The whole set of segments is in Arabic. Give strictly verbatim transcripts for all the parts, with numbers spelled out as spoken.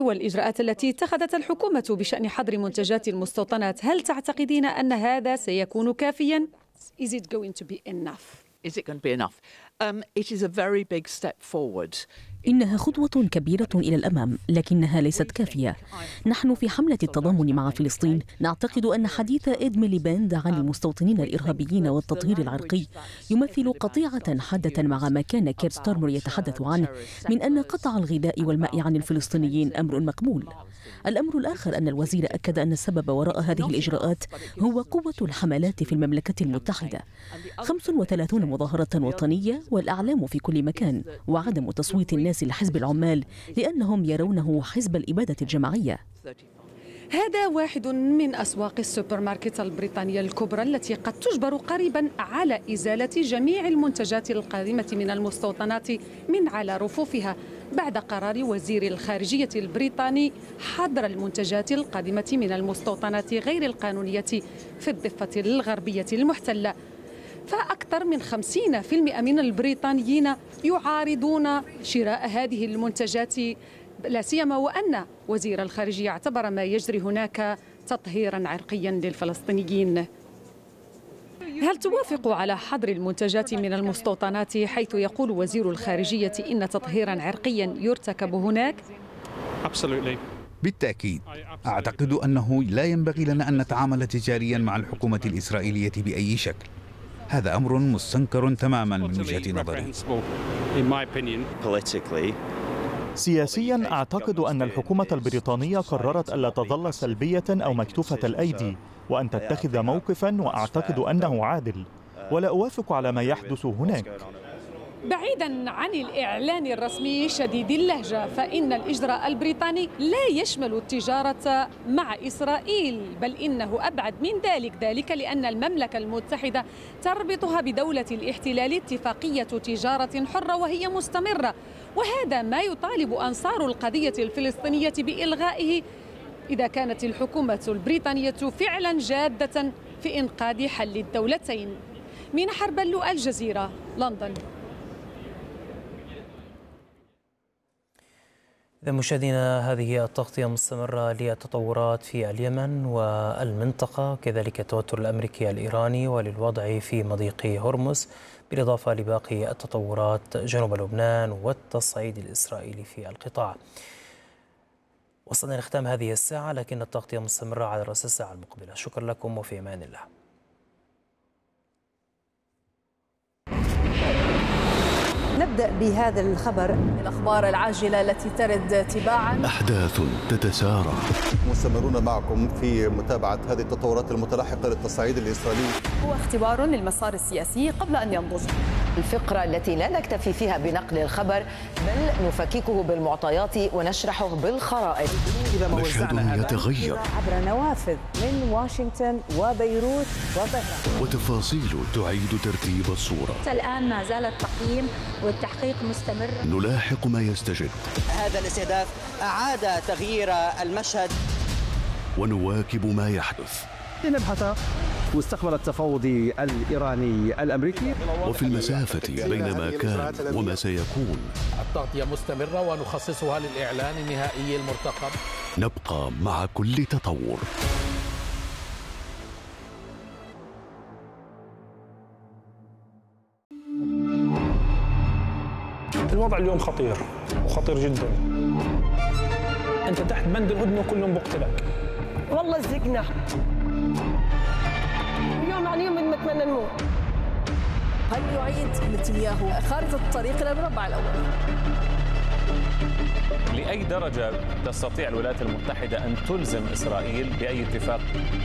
والإجراءات التي اتخذت الحكومة بشأن حظر منتجات المستوطنات، هل تعتقدين أن هذا سيكون كافياً؟ Is it going to be enough? Is it going to be enough? Um, it is a very big step forward. إنها خطوة كبيرة إلى الأمام، لكنها ليست كافية. نحن في حملة التضامن مع فلسطين نعتقد أن حديث إد ميليباند عن المستوطنين الإرهابيين والتطهير العرقي يمثل قطيعة حادة مع ما كان كير ستارمر يتحدث عنه من أن قطع الغذاء والماء عن الفلسطينيين أمر مقبول. الأمر الآخر أن الوزير أكد أن السبب وراء هذه الإجراءات هو قوة الحملات في المملكة المتحدة، خمس وثلاثين مظاهرة وطنية والأعلام في كل مكان، وعدم تصويت الناس لحزب العمال لأنهم يرونه حزب الإبادة الجماعية. هذا واحد من أسواق السوبر ماركت البريطانية الكبرى التي قد تجبر قريبا على إزالة جميع المنتجات القادمة من المستوطنات من على رفوفها بعد قرار وزير الخارجية البريطاني حظر المنتجات القادمة من المستوطنات غير القانونية في الضفة الغربية المحتلة. فأكثر من خمسين بالمئة من البريطانيين يعارضون شراء هذه المنتجات، لا سيما وأن وزير الخارجية اعتبر ما يجري هناك تطهيرا عرقيا للفلسطينيين. هل توافق على حظر المنتجات من المستوطنات حيث يقول وزير الخارجية إن تطهيرا عرقيا يرتكب هناك؟ بالتأكيد، أعتقد أنه لا ينبغي لنا أن نتعامل تجاريا مع الحكومة الإسرائيلية بأي شكل. هذا أمر مستنكر تماما من وجهة نظري. سياسيا أعتقد أن الحكومة البريطانية قررت ألا تظل سلبية أو مكتوفة الأيدي وأن تتخذ موقفا، وأعتقد أنه عادل، ولا أوافق على ما يحدث هناك. بعيدا عن الإعلان الرسمي شديد اللهجة، فإن الإجراء البريطاني لا يشمل التجارة مع إسرائيل، بل إنه أبعد من ذلك، ذلك لأن المملكة المتحدة تربطها بدولة الاحتلال اتفاقية تجارة حرة وهي مستمرة، وهذا ما يطالب أنصار القضية الفلسطينية بإلغائه إذا كانت الحكومة البريطانية فعلا جادة في إنقاذ حل الدولتين. مينا حربلو، الجزيرة، لندن. إذا مشاهدينا، هذه التغطية مستمرة للتطورات في اليمن والمنطقة، كذلك التوتر الأمريكي الإيراني وللوضع في مضيق هرمز، بالإضافة لباقي التطورات جنوب لبنان والتصعيد الإسرائيلي في القطاع. وصلنا لختام هذه الساعة، لكن التغطية مستمرة على رأس الساعة المقبلة. شكرا لكم وفي أمان الله. نبدأ بهذا الخبر، الأخبار العاجلة التي ترد تباعا. أحداث تتسارع. مستمرون معكم في متابعة هذه التطورات المتلاحقة للتصعيد الإسرائيلي. هو اختبار للمسار السياسي قبل أن ينضج. الفقرة التي لا نكتفي فيها بنقل الخبر، بل نفككه بالمعطيات ونشرحه بالخرائط. مشهد يتغير عبر نوافذ من واشنطن وبيروت وطهران، وتفاصيل تعيد ترتيب الصورة. الآن ما زال التقييم والتحقيق مستمر. نلاحق ما يستجد. هذا الاستهداف أعاد تغيير المشهد، ونواكب ما يحدث. لنبحث مستقبل التفاوض الإيراني الأمريكي، وفي المسافة بين ما كان وما سيكون. التغطية مستمرة ونخصصها للإعلان النهائي المرتقب. نبقى مع كل تطور. الوضع اليوم خطير وخطير جدا. انت تحت بند الاذن كلهم بقتلك. والله زقنا اليوم عن يوم نتمنى الموت. هل يعيد نتنياهو خارطة الطريق الى المربع الاول؟ لاي درجه تستطيع الولايات المتحده ان تلزم اسرائيل باي اتفاق؟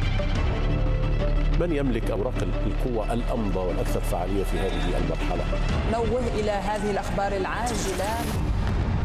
من يملك أوراق القوة الأمضى والأكثر فعالية في هذه المرحلة؟ نوه إلى هذه الأخبار العاجلة.